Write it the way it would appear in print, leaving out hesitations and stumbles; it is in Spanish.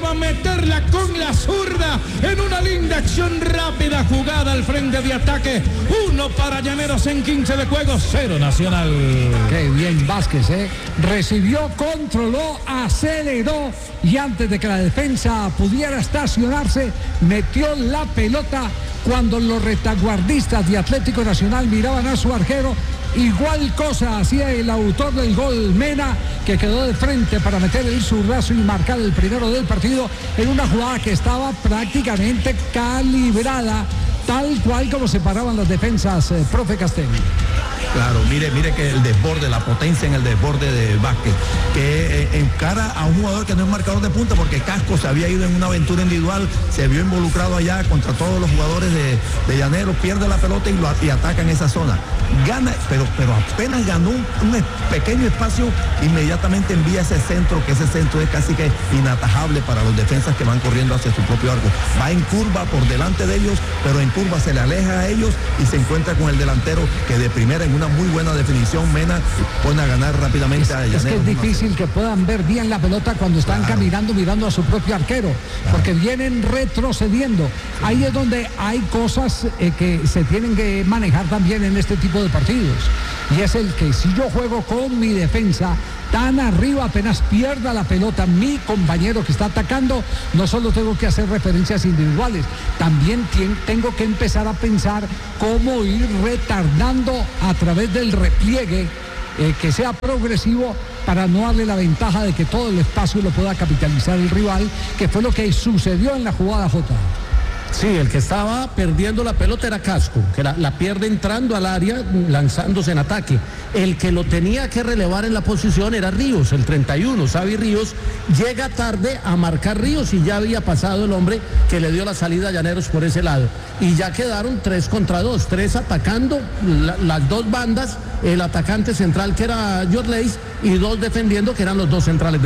a meterla con la zurda en una linda acción rápida, jugada al frente de ataque. 1 para Llaneros en 15 de juego, 0 Nacional. Qué bien Vázquez, recibió, controló, aceleró y antes de que la defensa pudiera estacionarse, metió la pelota cuando los retaguardistas de Atlético Nacional miraban a su arquero. Igual cosa hacía el autor del gol, Mena, que quedó de frente para meter el zurdazo y marcar el primero del partido en una jugada que estaba prácticamente calibrada, tal cual como se paraban las defensas, profe Castelli. Claro, mire que el desborde, la potencia en el desborde de Vázquez, que encara a un jugador que no es marcador de punta, porque Casco se había ido en una aventura individual, se vio involucrado allá contra todos los jugadores de Llaneros, pierde la pelota y ataca en esa zona. Gana, pero apenas ganó un pequeño espacio, inmediatamente envía ese centro, que ese centro es casi que inatajable para los defensas que van corriendo hacia su propio arco. Va en curva por delante de ellos, pero en curva se le aleja a ellos y se encuentra con el delantero que de primera en una muy buena definición, Mena, pone a ganar rápidamente a Llaneros. Es que es difícil que puedan ver bien la pelota cuando están caminando mirando a su propio arquero, porque vienen retrocediendo. Ahí es donde hay cosas que se tienen que manejar también en este tipo de partidos, y es el que si yo juego con mi defensa tan arriba, apenas pierda la pelota mi compañero que está atacando, no solo tengo que hacer referencias individuales, también tengo que empezar a pensar cómo ir retardando a través del repliegue, que sea progresivo, para no darle la ventaja de que todo el espacio lo pueda capitalizar el rival, que fue lo que sucedió en la jugada J. Sí, el que estaba perdiendo la pelota era Casco, que la pierde entrando al área, lanzándose en ataque. El que lo tenía que relevar en la posición era Ríos, el 31, Xavi Ríos. Llega tarde a marcar Ríos y ya había pasado el hombre que le dio la salida a Llaneros por ese lado. Y ya quedaron 3 contra 2, 3 atacando las dos bandas, el atacante central que era Yorleis y 2 defendiendo, que eran los 2 centrales.